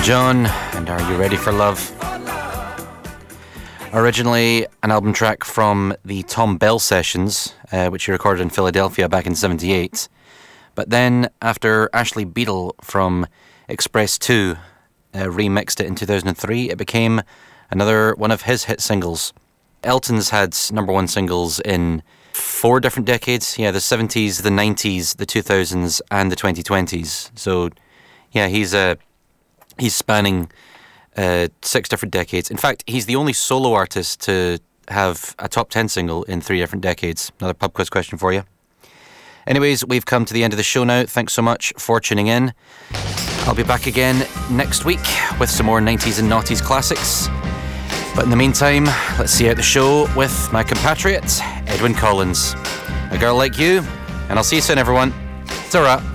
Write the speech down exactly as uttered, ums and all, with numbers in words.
John, and Are You Ready for Love? Originally an album track from the Tom Bell sessions, uh, which he recorded in Philadelphia back in seventy-eight. But then, after Ashley Beadle from Express two uh, remixed it in two thousand three, it became another one of his hit singles. Elton's had number one singles in four different decades. Yeah, the seventies, the nineties, the two thousands, and the twenty twenties. So, yeah, he's a... Uh, He's spanning uh, six different decades. In fact, he's the only solo artist to have a top ten single in three different decades. Another pub quiz question for you. Anyways, we've come to the end of the show now. Thanks so much for tuning in. I'll be back again next week with some more nineties and noughties classics. But in the meantime, let's see out the show with my compatriot, Edwyn Collins. A Girl Like You, and I'll see you soon, everyone. Ta-ra.